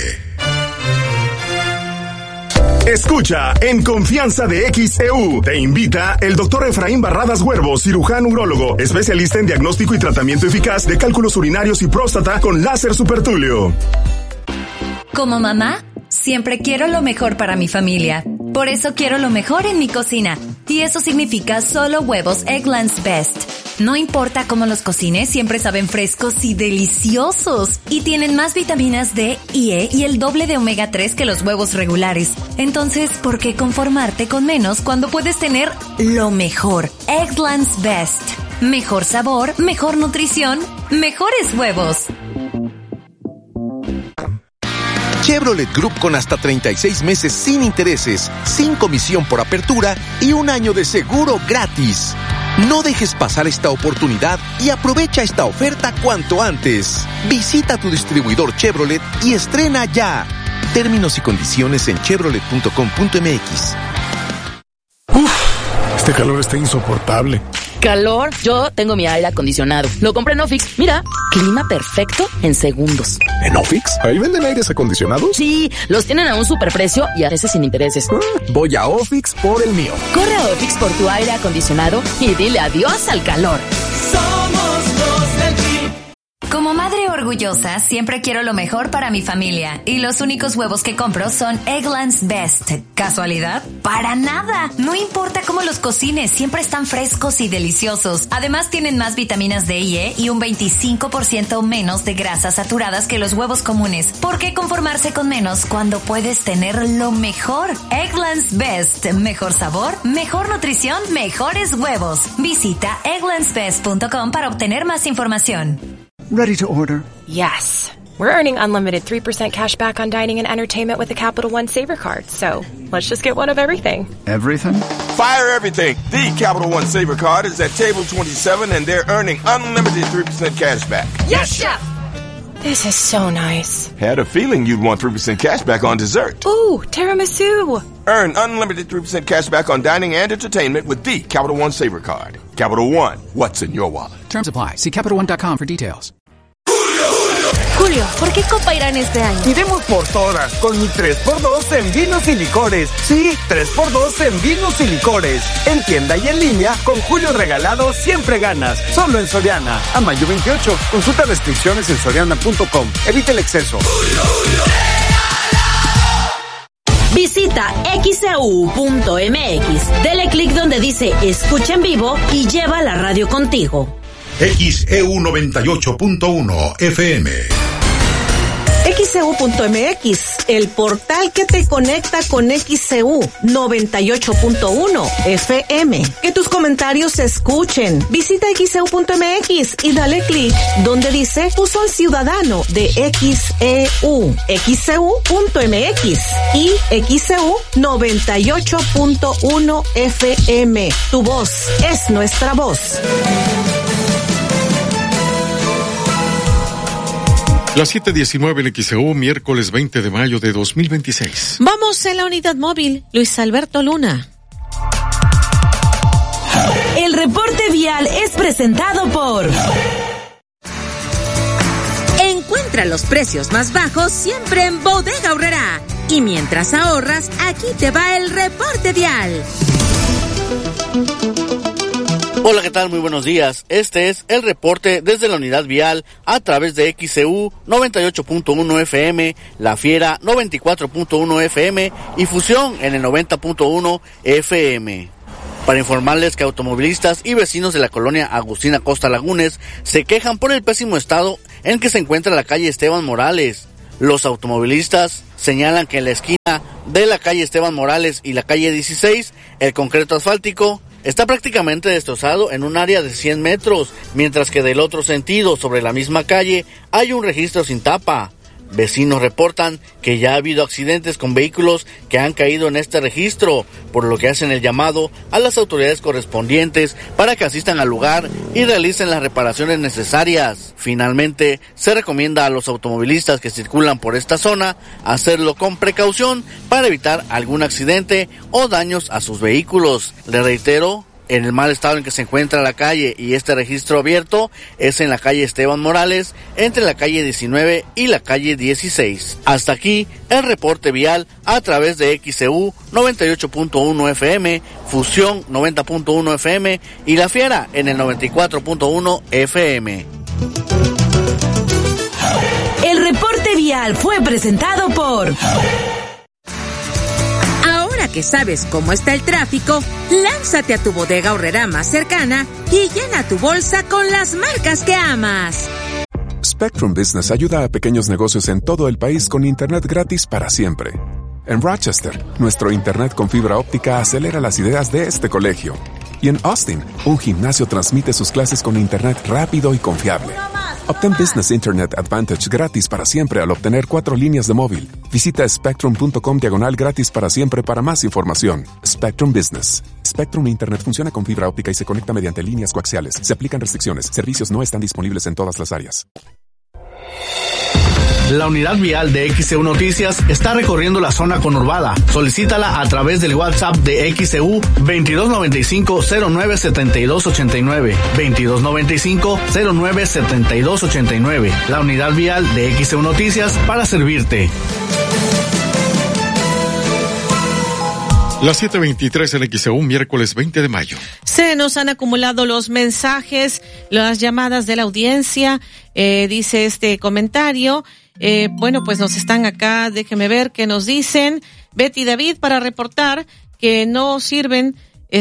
Escucha, en confianza de XEU, te invita el doctor Efraín Barradas Huervo, cirujano urólogo, especialista en diagnóstico y tratamiento eficaz de cálculos urinarios y próstata con láser supertúleo. Como mamá, siempre quiero lo mejor para mi familia. Por eso quiero lo mejor en mi cocina. Y eso significa solo huevos Eggland's Best. No importa cómo los cocines, siempre saben frescos y deliciosos. Y tienen más vitaminas D y E y el doble de omega 3 que los huevos regulares. Entonces, ¿por qué conformarte con menos cuando puedes tener lo mejor? Eggland's Best. Mejor sabor, mejor nutrición, mejores huevos. Chevrolet Group con hasta 36 meses sin intereses, sin comisión por apertura y un año de seguro gratis. No dejes pasar esta oportunidad y aprovecha esta oferta cuanto antes. Visita tu distribuidor Chevrolet y estrena ya. Términos y condiciones en chevrolet.com.mx. Este calor está insoportable. ¿Calor? Yo tengo mi aire acondicionado. Lo compré en Ofix. Mira, clima perfecto en segundos. ¿En Ofix? ¿Ahí venden aires acondicionados? Sí, los tienen a un superprecio y a veces sin intereses. Voy a Ofix por el mío. Corre a Ofix por tu aire acondicionado y dile adiós al calor. Somos los del Jeep. Como madre orgullosa, siempre quiero lo mejor para mi familia. Y los únicos huevos que compro son Eggland's Best. ¿Casualidad? ¡Para nada! No importa cómo los cocines, siempre están frescos y deliciosos. Además, tienen más vitaminas D y E y un 25% menos de grasas saturadas que los huevos comunes. ¿Por qué conformarse con menos cuando puedes tener lo mejor? Eggland's Best. Mejor sabor, mejor nutrición, mejores huevos. Visita egglandsbest.com para obtener más información. Ready to order? Yes. We're earning unlimited 3% cash back on dining and entertainment with the Capital One Saver Card. So, let's just get one of everything. Everything? Fire everything. The Capital One Saver Card is at table 27 and they're earning unlimited 3% cash back. Yes, Chef! This is so nice. Had a feeling you'd want 3% cash back on dessert. Ooh, tiramisu. Earn unlimited 3% cash back on dining and entertainment with the Capital One Saver Card. Capital One, what's in your wallet? Terms apply. See CapitalOne.com for details. Julio, ¿por qué Copa Irán este año? Iremos por todas, con mi 3x2 en vinos y licores. Sí, 3x2 en vinos y licores. En tienda y en línea, con Julio regalado siempre ganas. Solo en Soriana. A mayo 28. Consulta restricciones en soriana.com. Evita el exceso. Visita xeu.mx. Dele clic donde dice Escucha en vivo y lleva la radio contigo. XEU 98.1 FM. XEU.mx, el portal que te conecta con XEU 98.1 FM. Que tus comentarios se escuchen. Visita XEU.mx y dale clic donde dice Uso al Ciudadano de XEU. XEU.mx y XEU 98.1 FM. Tu voz es nuestra voz. Las 7:19 en XEU, miércoles 20 de mayo de 2026. Vamos en la unidad móvil, Luis Alberto Luna. El reporte vial es presentado por... Encuentra los precios más bajos siempre en Bodega Aurrerá. Y mientras ahorras, aquí te va el reporte vial. Hola, ¿qué tal? Muy buenos días. Este es el reporte desde la unidad vial a través de XCU 98.1 FM, La Fiera 94.1 FM y Fusión en el 90.1 FM. Para informarles que automovilistas y vecinos de la colonia Agustín Acosta Lagunes se quejan por el pésimo estado en que se encuentra la calle Esteban Morales. Los automovilistas señalan que en la esquina de la calle Esteban Morales y la calle 16, el concreto asfáltico está prácticamente destrozado en un área de 100 metros, mientras que del otro sentido, sobre la misma calle, hay un registro sin tapa. Vecinos reportan que ya ha habido accidentes con vehículos que han caído en este registro, por lo que hacen el llamado a las autoridades correspondientes para que asistan al lugar y realicen las reparaciones necesarias. Finalmente, se recomienda a los automovilistas que circulan por esta zona hacerlo con precaución para evitar algún accidente o daños a sus vehículos. Le reitero, en el mal estado en que se encuentra la calle y este registro abierto es en la calle Esteban Morales, entre la calle 19 y la calle 16. Hasta aquí el reporte vial a través de XCU 98.1 FM, Fusión 90.1 FM y La Fiera en el 94.1 FM. El reporte vial fue presentado por... Ahora que sabes cómo está el tráfico, lánzate a tu bodega horrera más cercana y llena tu bolsa con las marcas que amas. Spectrum Business ayuda a pequeños negocios en todo el país con internet gratis para siempre. En Rochester, nuestro internet con fibra óptica acelera las ideas de este colegio. Y en Austin, un gimnasio transmite sus clases con internet rápido y confiable. Obtén Business Internet Advantage gratis para siempre al obtener 4 líneas de móvil. Visita spectrum.com/gratis para siempre para más información. Spectrum Business. Spectrum Internet funciona con fibra óptica y se conecta mediante líneas coaxiales. Se aplican restricciones. Servicios no están disponibles en todas las áreas. La unidad vial de XCU Noticias está recorriendo la zona conurbada. Solicítala a través del WhatsApp de XCU 2295-097289. 2295-097289. La unidad vial de XCU Noticias para servirte. Las 7:23 en XEU, miércoles 20 de mayo. Se nos han acumulado los mensajes, las llamadas de la audiencia, dice este comentario. Bueno, pues nos están acá, déjeme ver qué nos dicen. Betty y David, para reportar que no sirven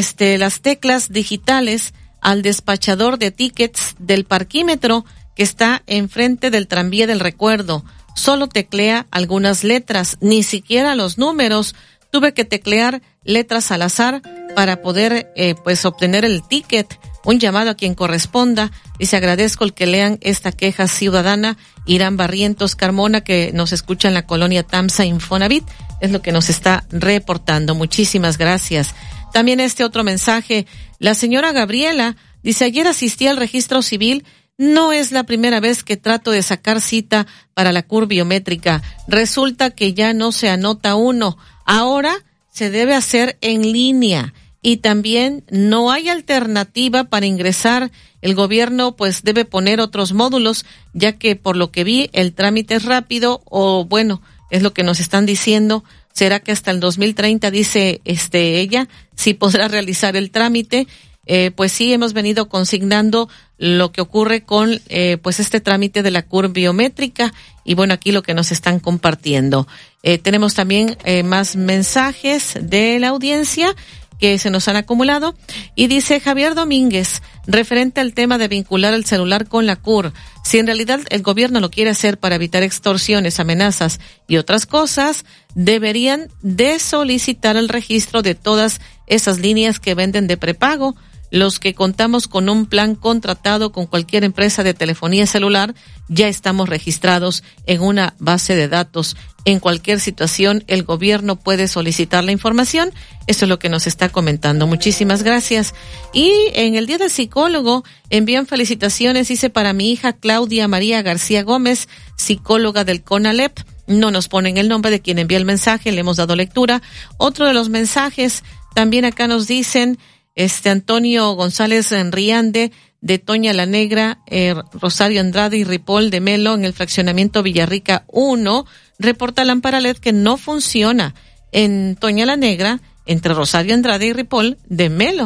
las teclas digitales al despachador de tickets del parquímetro que está enfrente del tranvía del recuerdo. Solo teclea algunas letras, ni siquiera los números. Tuve que teclear letras al azar para poder pues obtener el ticket. Un llamado a quien corresponda. Dice, agradezco el que lean esta queja ciudadana. Irán Barrientos Carmona, que nos escucha en la colonia Tamsa Infonavit, es lo que nos está reportando. Muchísimas gracias. También otro mensaje. La señora Gabriela dice, ayer asistí al registro civil. No es la primera vez que trato de sacar cita para la CUR biométrica. Resulta que ya no se anota uno. Ahora se debe hacer en línea y también no hay alternativa para ingresar. El gobierno pues debe poner otros módulos, ya que por lo que vi el trámite es rápido, o bueno, es lo que nos están diciendo. ¿Será que hasta el 2030, dice ella, sí podrá realizar el trámite? Pues sí, hemos venido consignando lo que ocurre con pues este trámite de la CUR biométrica, y bueno, aquí lo que nos están compartiendo. Tenemos también más mensajes de la audiencia que se nos han acumulado, y dice Javier Domínguez, referente al tema de vincular el celular con la CUR, si en realidad el gobierno lo quiere hacer para evitar extorsiones, amenazas y otras cosas, deberían de solicitar el registro de todas esas líneas que venden de prepago. Los que contamos con un plan contratado con cualquier empresa de telefonía celular, ya estamos registrados en una base de datos. En cualquier situación, el gobierno puede solicitar la información. Eso es lo que nos está comentando. Muchísimas gracias. Y en el Día del Psicólogo, envían felicitaciones, dice, para mi hija Claudia María García Gómez, psicóloga del CONALEP. No nos ponen el nombre de quien envía el mensaje, le hemos dado lectura. Otro de los mensajes, también acá nos dicen, Antonio González Enriande, de Toña la Negra, Rosario Andrade y Ripoll de Melo, en el fraccionamiento Villarrica 1, reporta lámpara LED que no funciona en Toña la Negra, entre Rosario Andrade y Ripoll de Melo.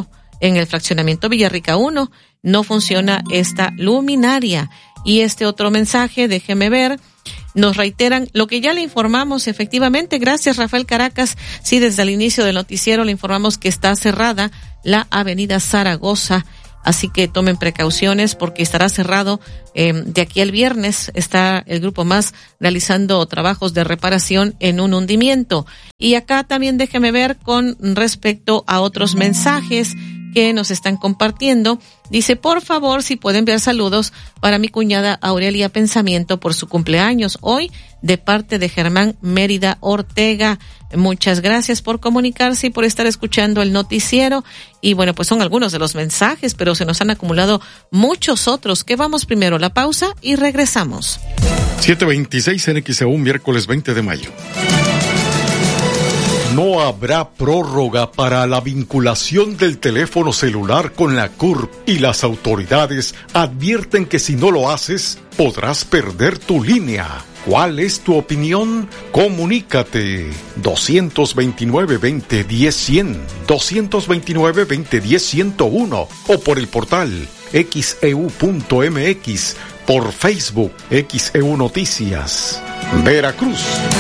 en el fraccionamiento Villarrica 1 no funciona esta luminaria. Y este otro mensaje, déjeme ver, nos reiteran lo que ya le informamos, efectivamente. Gracias, Rafael Caracas. Sí, desde el inicio del noticiero le informamos que está cerrada la avenida Zaragoza, así que tomen precauciones porque estará cerrado de aquí al viernes. Está el Grupo Más realizando trabajos de reparación en un hundimiento. Y acá también déjeme ver con respecto a otros mensajes que nos están compartiendo. Dice, por favor, si pueden enviar saludos para mi cuñada Aurelia Pensamiento por su cumpleaños hoy, de parte de Germán Mérida Ortega. Muchas gracias por comunicarse y por estar escuchando el noticiero. Y bueno, pues son algunos de los mensajes, pero se nos han acumulado muchos otros. Que vamos primero, la pausa y regresamos. 7:26 en XEU, miércoles 20 de mayo. No habrá prórroga para la vinculación del teléfono celular con la CURP y las autoridades advierten que si no lo haces, podrás perder tu línea. ¿Cuál es tu opinión? Comunícate 229-2010-100, 229-2010-101 o por el portal xeu.mx, por Facebook XEU Noticias. Veracruz.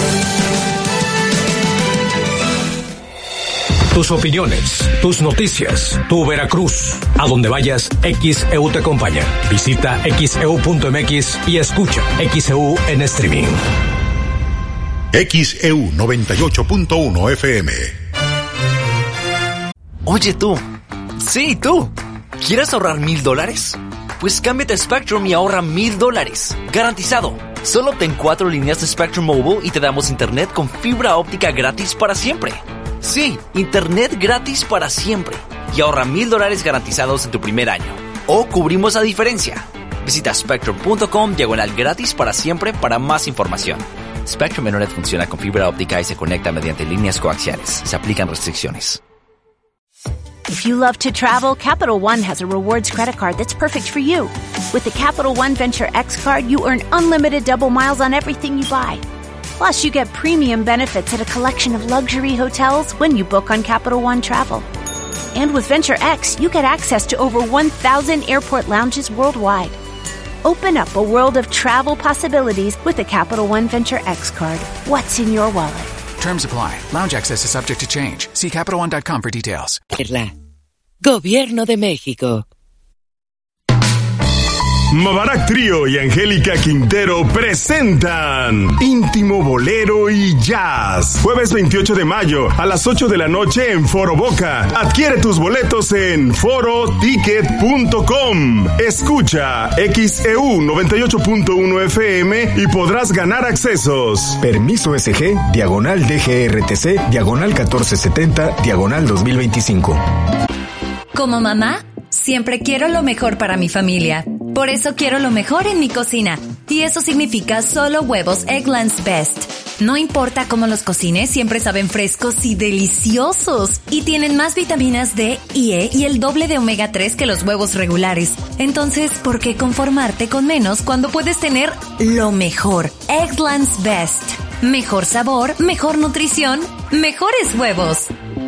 Tus opiniones, tus noticias, tu Veracruz. A donde vayas, XEU te acompaña. Visita xeu.mx y escucha XEU en streaming. XEU 98.1 FM. Oye tú. Sí, tú. ¿Quieres ahorrar $1,000? Pues cámbiate a Spectrum y ahorra $1,000. Garantizado. Solo obtén 4 líneas de Spectrum Mobile y te damos internet con fibra óptica gratis para siempre. Sí, internet gratis para siempre. Y ahorra $1,000 garantizados en tu primer año. O cubrimos la diferencia. Visita spectrum.com/gratis para siempre para más información. Spectrum Internet funciona con fibra óptica y se conecta mediante líneas coaxiales. Se aplican restricciones. If you love to travel, Capital One has a rewards credit card that's perfect for you. With the Capital One Venture X card, you earn unlimited double miles on everything you buy. Plus, you get premium benefits at a collection of luxury hotels when you book on Capital One Travel. And with Venture X, you get access to over 1,000 airport lounges worldwide. Open up a world of travel possibilities with the Capital One Venture X card. What's in your wallet? Terms apply. Lounge access is subject to change. See CapitalOne.com for details. Gobierno de México. Mabarak Trío y Angélica Quintero presentan Íntimo Bolero y Jazz. Jueves 28 de mayo a las 8 de la noche en Foro Boca. Adquiere tus boletos en foroticket.com. Escucha XEU 98.1 FM y podrás ganar accesos. Permiso SG, diagonal DGRTC, diagonal 1470, diagonal 2025. Como mamá, siempre quiero lo mejor para mi familia. Por eso quiero lo mejor en mi cocina. Y eso significa solo huevos Eggland's Best. No importa cómo los cocines, siempre saben frescos y deliciosos. Y tienen más vitaminas D y E y el doble de omega 3 que los huevos regulares. Entonces, ¿por qué conformarte con menos cuando puedes tener lo mejor? Eggland's Best. Mejor sabor, mejor nutrición, mejores huevos.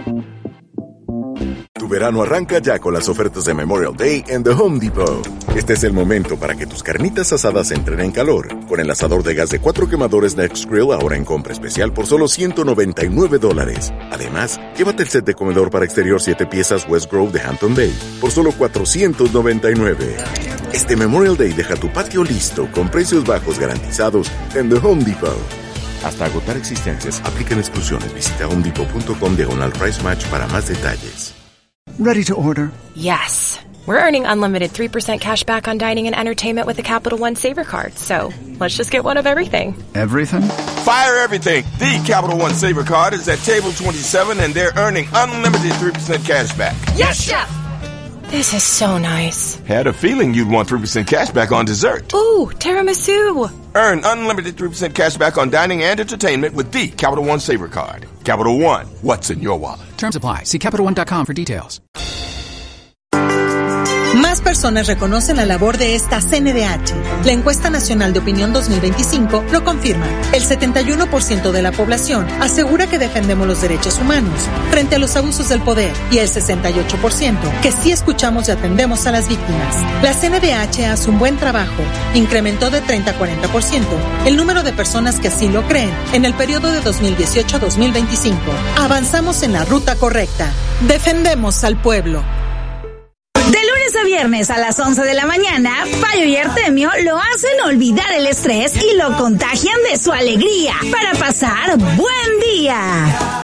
Tu verano arranca ya con las ofertas de Memorial Day en The Home Depot. Este es el momento para que tus carnitas asadas entren en calor. Con el asador de gas de 4 quemadores Next Grill ahora en compra especial por solo $199. Además, llévate el set de comedor para exterior 7 piezas West Grove de Hampton Bay por solo $499. Este Memorial Day deja tu patio listo con precios bajos garantizados en The Home Depot. Hasta agotar existencias, aplican exclusiones. Visita homedepot.com/price match para más detalles. Ready to order? Yes. We're earning unlimited 3% cash back on dining and entertainment with the Capital One Saver Card. So let's just get one of everything. Everything? Fire everything. The Capital One Saver Card is at table 27 and they're earning unlimited 3% cash back. Yes, Chef! This is so nice. Had a feeling you'd want 3% cash back on dessert. Ooh, tiramisu. Earn unlimited 3% cash back on dining and entertainment with the Capital One Saver Card. Capital One, what's in your wallet? Terms apply. See CapitalOne.com for details. Más Más personas reconocen la labor de esta CNDH. La encuesta nacional de opinión 2025 lo confirma. El 71% de la población asegura que defendemos los derechos humanos frente a los abusos del poder y el 68% que sí escuchamos y atendemos a las víctimas. La CNDH hace un buen trabajo. Incrementó de 30 a 40% el número de personas que así lo creen en el periodo de 2018 a 2025. Avanzamos en la ruta correcta. Defendemos al pueblo. De lunes a viernes a las 11 de la mañana, Payo y Artemio lo hacen olvidar el estrés y lo contagian de su alegría para pasar buen día.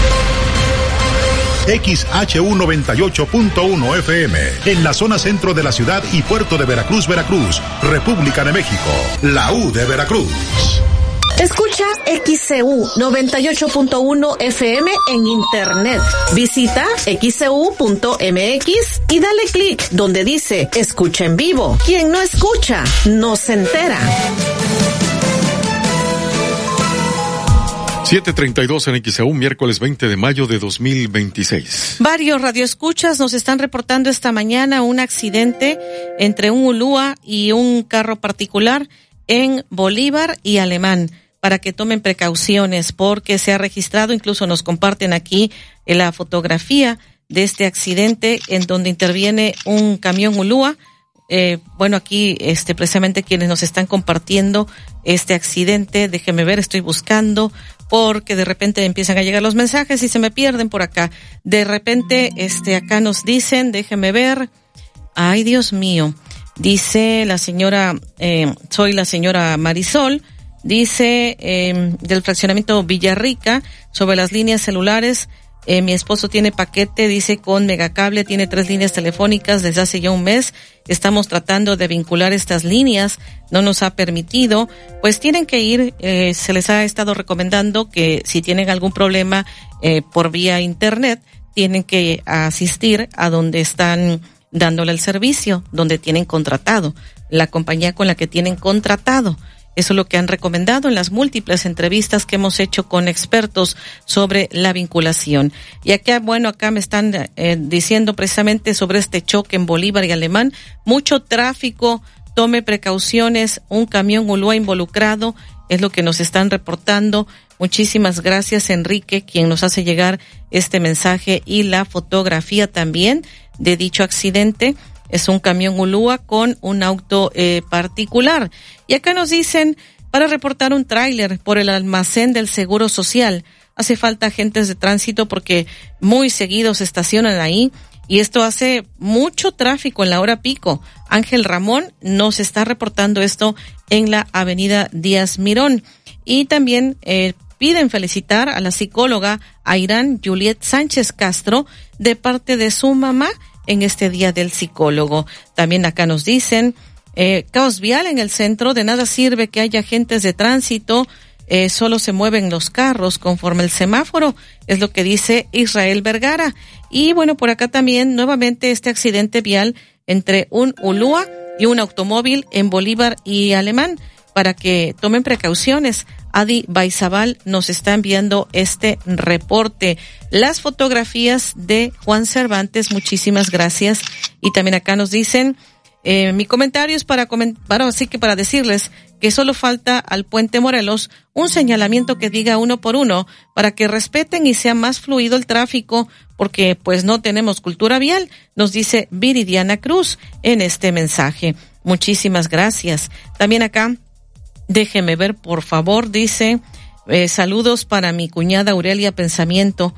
XHU 98.1 FM, en la zona centro de la ciudad y puerto de Veracruz, Veracruz, República de México, la U de Veracruz. Escucha XCU 98.1 FM en internet. Visita xcu.mx y dale clic donde dice escucha en vivo. Quien no escucha, no se entera. 7:32 en XEU, miércoles 20 de mayo de 2026. Varios radioescuchas nos están reportando esta mañana un accidente entre un Ulúa y un carro particular en Bolívar y Alemán, para que tomen precauciones porque se ha registrado, incluso nos comparten aquí la fotografía de este accidente en donde interviene un camión Ulúa. Bueno, aquí precisamente quienes nos están compartiendo este accidente, déjeme ver, estoy buscando porque de repente empiezan a llegar los mensajes y se me pierden por acá. De repente acá nos dicen, déjeme ver, ay Dios mío, dice la señora, soy la señora Marisol, dice del fraccionamiento Villarrica, sobre las líneas celulares. Mi esposo tiene paquete, dice, con Megacable, tiene 3 líneas telefónicas desde hace ya un mes. Estamos tratando de vincular estas líneas, no nos ha permitido. Pues tienen que ir, se les ha estado recomendando que si tienen algún problema por vía internet, tienen que asistir a donde están dándole el servicio, donde tienen contratado, la compañía con la que tienen contratado. Eso es lo que han recomendado en las múltiples entrevistas que hemos hecho con expertos sobre la vinculación. Y acá, bueno, acá me están diciendo precisamente sobre este choque en Bolívar y Alemán. Mucho tráfico, tome precauciones, un camión Ulúa involucrado, es lo que nos están reportando. Muchísimas gracias, Enrique, quien nos hace llegar este mensaje y la fotografía también de dicho accidente. Es un camión Ulúa con un auto particular. Y acá nos dicen, para reportar un tráiler por el almacén del Seguro Social. Hace falta agentes de tránsito porque muy seguido se estacionan ahí y esto hace mucho tráfico en la hora pico. Ángel Ramón nos está reportando esto en la avenida Díaz Mirón. Y también piden felicitar a la psicóloga Airán Juliet Sánchez Castro de parte de su mamá en este día del psicólogo. También acá nos dicen, caos vial en el centro, de nada sirve que haya agentes de tránsito, solo se mueven los carros conforme el semáforo, es lo que dice Israel Vergara. Y bueno, por acá también nuevamente este accidente vial entre un Ulúa y un automóvil en Bolívar y Alemán, para que tomen precauciones. Adi Baizabal nos está enviando este reporte. Las fotografías de Juan Cervantes, muchísimas gracias. Y también acá nos dicen, mi comentario es para decirles que solo falta al Puente Morelos un señalamiento que diga 1 por 1 para que respeten y sea más fluido el tráfico, porque pues no tenemos cultura vial, nos dice Viridiana Cruz en este mensaje. Muchísimas gracias. También acá, déjeme ver, por favor, dice, saludos para mi cuñada Aurelia Pensamiento.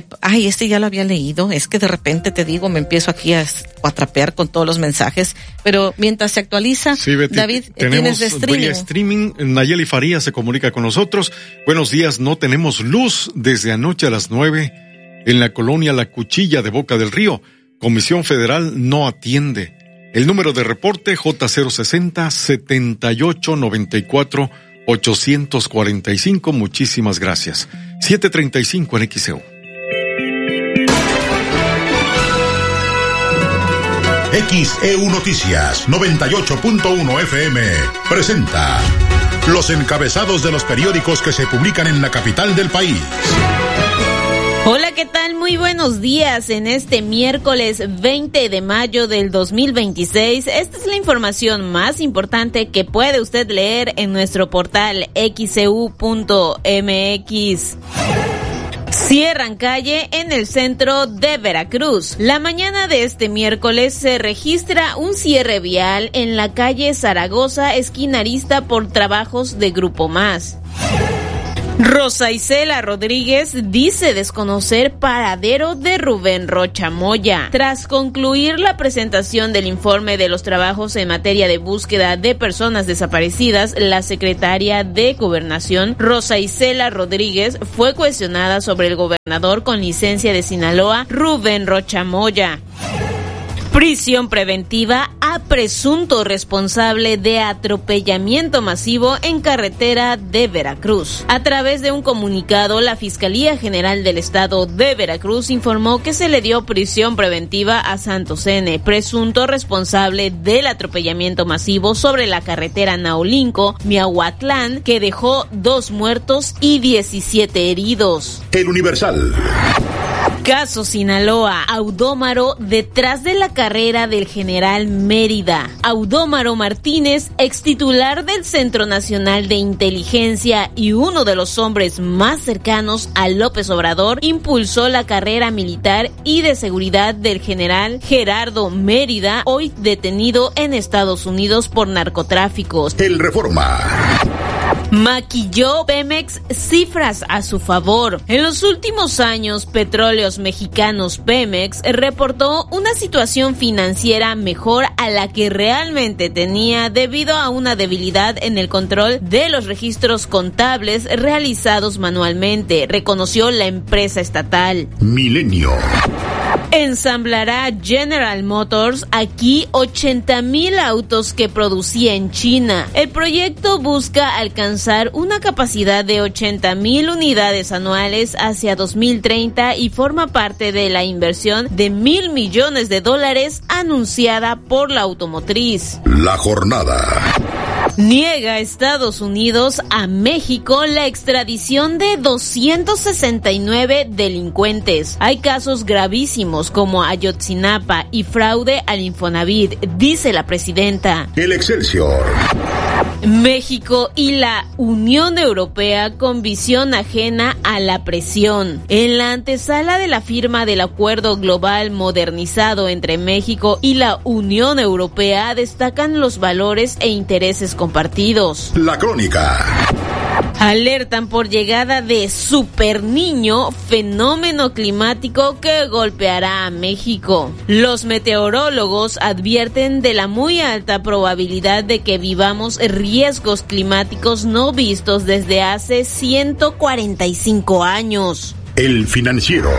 Este ya lo había leído, es que de repente te digo, me empiezo aquí a atrapear con todos los mensajes, pero mientras se actualiza, sí, Betty, David, tienes de streaming. Nayeli Faría se comunica con nosotros. Buenos días, no tenemos luz desde anoche a las 9 en la colonia La Cuchilla de Boca del Río. Comisión Federal no atiende. El número de reporte J060-7894-845. Muchísimas gracias. 7:35 en XEU. XEU Noticias 98.1 FM presenta los encabezados de los periódicos que se publican en la capital del país. Hola, ¿qué tal? Muy buenos días en este miércoles 20 de mayo del 2026. Esta es la información más importante que puede usted leer en nuestro portal xcu.mx. Cierran calle en el centro de Veracruz. La mañana de este miércoles se registra un cierre vial en la calle Zaragoza, esquina Arista, por trabajos de Grupo Más. Rosa Isela Rodríguez dice desconocer paradero de Rubén Rocha Moya. Tras concluir la presentación del informe de los trabajos en materia de búsqueda de personas desaparecidas, la secretaria de Gobernación, Rosa Isela Rodríguez, fue cuestionada sobre el gobernador con licencia de Sinaloa, Rubén Rocha Moya. Prisión preventiva a presunto responsable de atropellamiento masivo en carretera de Veracruz. A través de un comunicado, la Fiscalía General del Estado de Veracruz informó que se le dio prisión preventiva a Santos N., presunto responsable del atropellamiento masivo sobre la carretera Naulinco-Miahuatlán, que dejó 2 muertos y 17 heridos. El Universal. Caso Sinaloa, Audómaro detrás de la carrera del general Mérida. Audómaro Martínez, ex titular del Centro Nacional de Inteligencia y uno de los hombres más cercanos a López Obrador, impulsó la carrera militar y de seguridad del general Gerardo Mérida, hoy detenido en Estados Unidos por narcotráfico. El Reforma. Maquilló Pemex cifras a su favor. En los últimos años, Petróleos Mexicanos Pemex reportó una situación financiera mejor a la que realmente tenía debido a una debilidad en el control de los registros contables realizados manualmente, reconoció la empresa estatal. Milenio. Ensamblará General Motors aquí 80,000 autos que producía en China. El proyecto busca alcanzar una capacidad de 80,000 unidades anuales hacia 2030 y forma parte de la inversión de $1,000 millones anunciada por la automotriz. La jornada. Niega Estados Unidos a México la extradición de 269 delincuentes. Hay casos gravísimos como Ayotzinapa y fraude al Infonavit, dice la presidenta. El Excelsior. México y la Unión Europea con visión ajena a la presión. En la antesala de la firma del Acuerdo Global Modernizado entre México y la Unión Europea destacan los valores e intereses compartidos. La Crónica. Alertan por llegada de Super Niño, fenómeno climático que golpeará a México. Los meteorólogos advierten de la muy alta probabilidad de que vivamos riesgos climáticos no vistos desde hace 145 años. El Financiero.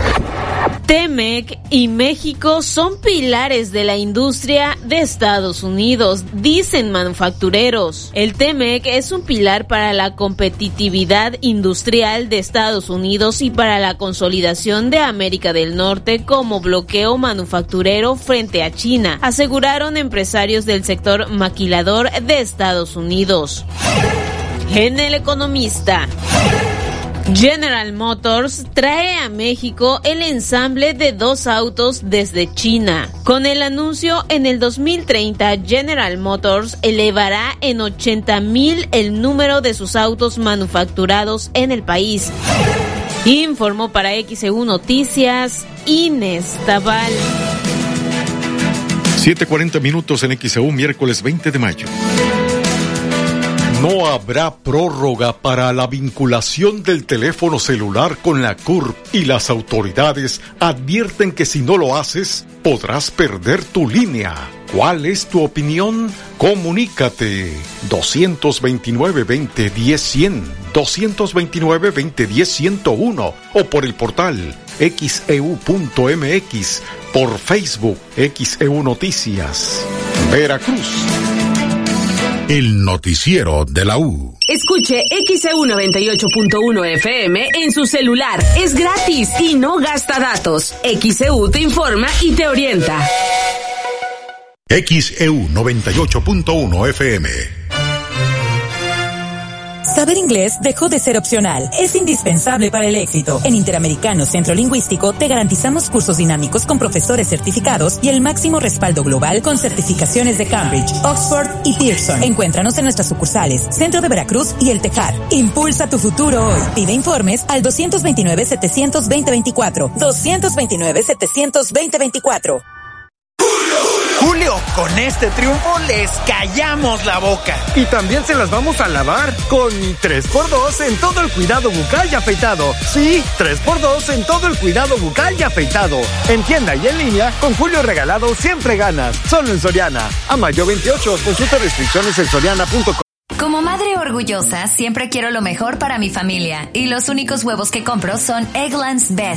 TEMEC y México son pilares de la industria de Estados Unidos, dicen manufactureros. El TEMEC es un pilar para la competitividad industrial de Estados Unidos y para la consolidación de América del Norte como bloqueo manufacturero frente a China, aseguraron empresarios del sector maquilador de Estados Unidos. En El Economista. General Motors trae a México el ensamble de 2 autos desde China. Con el anuncio, en el 2030, General Motors elevará en 80,000 el número de sus autos manufacturados en el país. Informó para XEU Noticias, Inés Tabal. 7:40 minutos en XEU, miércoles 20 de mayo. No habrá prórroga para la vinculación del teléfono celular con la CURP y las autoridades advierten que si no lo haces, podrás perder tu línea. ¿Cuál es tu opinión? Comunícate 229-2010-100, 229-2010-101 o por el portal xeu.mx, por Facebook XEU Noticias. Veracruz. El noticiero de la U. Escuche XEU 98.1 FM en su celular. Es gratis y no gasta datos. XEU te informa y te orienta. XEU 98.1 FM. Saber inglés dejó de ser opcional. Es indispensable para el éxito. En Interamericano Centro Lingüístico te garantizamos cursos dinámicos con profesores certificados y el máximo respaldo global con certificaciones de Cambridge, Oxford y Pearson. Encuéntranos en nuestras sucursales, Centro de Veracruz y El Tejar. Impulsa tu futuro hoy. Pide informes al 229-720-2024. 229-720-2024. Julio, con este triunfo les callamos la boca. Y también se las vamos a lavar con 3x2 en todo el cuidado bucal y afeitado. Sí, 3x2 en todo el cuidado bucal y afeitado. En tienda y en línea, con Julio regalado siempre ganas. Solo en Soriana. A mayo 28, consulta restricciones en soriana.com. Como madre orgullosa, siempre quiero lo mejor para mi familia. Y los únicos huevos que compro son Eggland's Best.